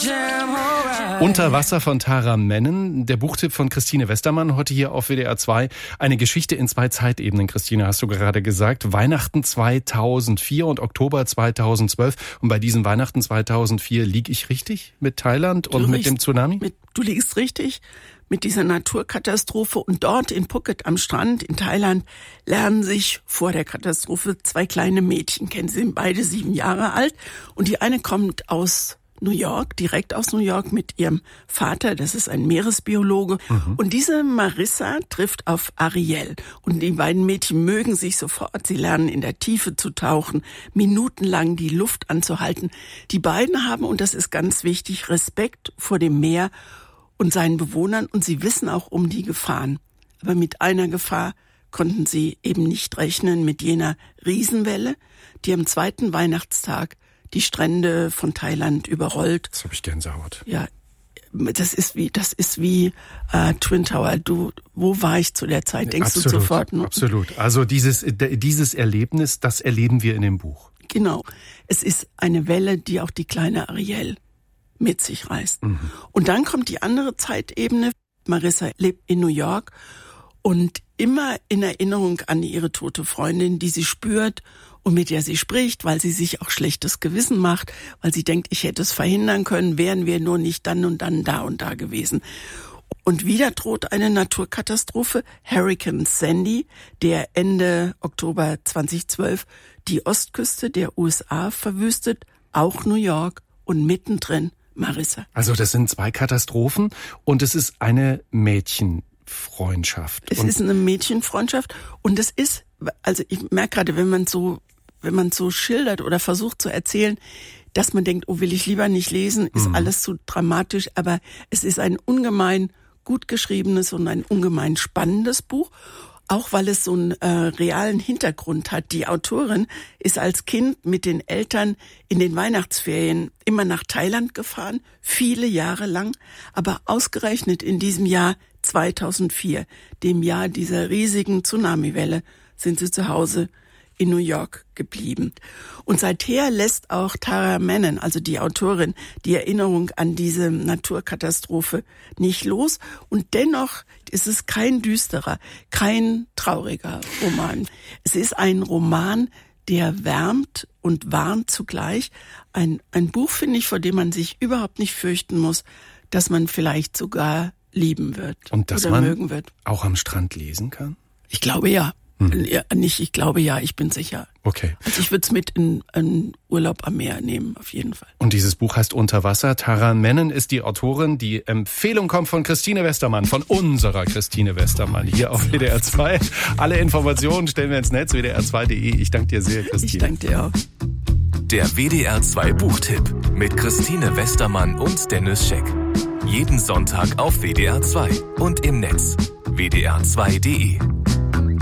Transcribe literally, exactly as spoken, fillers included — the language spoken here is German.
Unter Wasser von Tara Mennen, der Buchtipp von Christine Westermann, heute hier auf W D R zwei. Eine Geschichte in zwei Zeitebenen, Christine, hast du gerade gesagt. Weihnachten zweitausendvier und Oktober zweitausendzwölf. Und bei diesem Weihnachten zweitausendvier liege ich richtig mit Thailand und du mit liegst, dem Tsunami? Mit, du liegst richtig mit dieser Naturkatastrophe. Und dort in Phuket am Strand in Thailand lernen sich vor der Katastrophe zwei kleine Mädchen kennen. Sie sind beide sieben Jahre alt. Und die eine kommt aus New York, direkt aus New York mit ihrem Vater, das ist ein Meeresbiologe. Mhm. Und diese Marissa trifft auf Ariel. Und die beiden Mädchen mögen sich sofort. Sie lernen in der Tiefe zu tauchen, minutenlang die Luft anzuhalten. Die beiden haben, und das ist ganz wichtig, Respekt vor dem Meer und seinen Bewohnern. Und sie wissen auch um die Gefahren. Aber mit einer Gefahr konnten sie eben nicht rechnen, mit jener Riesenwelle, die am zweiten Weihnachtstag die Strände von Thailand überrollt. Das habe ich Gänsehaut. Ja, das ist wie, das ist wie äh, Twin Tower. Du, wo war ich zu der Zeit? Denkst absolut, du sofort? Ne? Absolut. Also dieses, dieses Erlebnis, das erleben wir in dem Buch. Genau. Es ist eine Welle, die auch die kleine Ariel mit sich reißt. Mhm. Und dann kommt die andere Zeitebene. Marissa lebt in New York und immer in Erinnerung an ihre tote Freundin, die sie spürt und mit der sie spricht, weil sie sich auch schlechtes Gewissen macht, weil sie denkt, ich hätte es verhindern können, wären wir nur nicht dann und dann da und da gewesen. Und wieder droht eine Naturkatastrophe, Hurricane Sandy, der Ende Oktober zweitausendzwölf die Ostküste der U S A verwüstet, auch New York und mittendrin Marissa. Also das sind zwei Katastrophen und es ist eine Mädchenfreundschaft. Es und ist eine Mädchenfreundschaft und es ist, also ich merke gerade, wenn man so wenn man so schildert oder versucht zu erzählen, dass man denkt, oh, will ich lieber nicht lesen, ist mhm. alles zu dramatisch, aber es ist ein ungemein gut geschriebenes und ein ungemein spannendes Buch, auch weil es so einen äh, realen Hintergrund hat. Die Autorin ist als Kind mit den Eltern in den Weihnachtsferien immer nach Thailand gefahren, viele Jahre lang, aber ausgerechnet in diesem Jahr zweitausendvier, dem Jahr dieser riesigen Tsunamiwelle, sind sie zu Hause in New York geblieben. Und seither lässt auch Tara Mennen, also die Autorin, die Erinnerung an diese Naturkatastrophe nicht los. Und dennoch ist es kein düsterer, kein trauriger Roman. Es ist ein Roman, der wärmt und warnt zugleich. Ein, ein Buch, finde ich, vor dem man sich überhaupt nicht fürchten muss, dass man vielleicht sogar lieben wird und dass oder man mögen wird. Auch am Strand lesen kann? Ich glaube ja. Hm. Ja, nicht, ich glaube ja, ich bin sicher. Okay. Also ich würde es mit in einen Urlaub am Meer nehmen, auf jeden Fall. Und dieses Buch heißt Unter Wasser. Tara Mennen ist die Autorin. Die Empfehlung kommt von Christine Westermann, von unserer Christine Westermann, hier auf W D R zwei. Alle Informationen stellen wir ins Netz, w d r zwei punkt d e. Ich danke dir sehr, Christine. Ich danke dir auch. Der W D R zwei Buchtipp mit Christine Westermann und Dennis Scheck. Jeden Sonntag auf W D R zwei und im Netz w d r zwei punkt d e.